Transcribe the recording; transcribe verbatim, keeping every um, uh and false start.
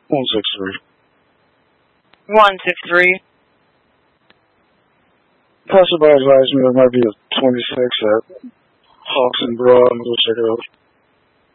one six three. one six three. Passerby advised me there might be a twenty-six at Hawks and Broad. I'm going to check it out.